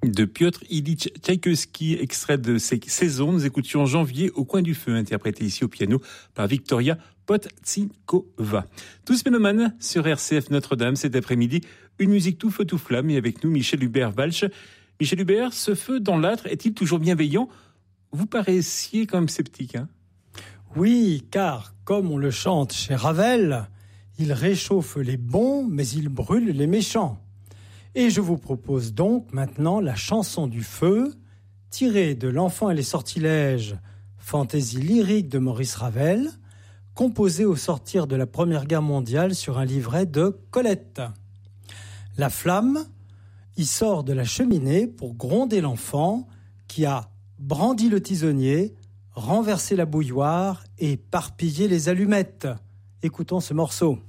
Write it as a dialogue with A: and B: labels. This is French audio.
A: de Piotr Ilyich Tchaïkovski, extrait de ses Saisons. Nous écoutions Janvier au coin du feu, interprété ici au piano par Victoria Podtsinkova. Tous mélomanes sur RCF Notre-Dame cet après-midi. Une musique tout feu tout flamme et avec nous Michel Hubert-Walch. Michel Hubert, ce feu dans l'âtre est-il toujours bienveillant ? Vous paraissiez quand même sceptique, hein ?
B: Oui, car comme on le chante chez Ravel, il réchauffe les bons, mais il brûle les méchants. Et je vous propose donc maintenant la chanson du feu, tirée de L'Enfant et les sortilèges, fantaisie lyrique de Maurice Ravel, composée au sortir de la Première Guerre mondiale sur un livret de Colette. La flamme y sort de la cheminée pour gronder l'enfant qui a brandi le tisonnier, renversé la bouilloire et éparpillé les allumettes. Écoutons ce morceau.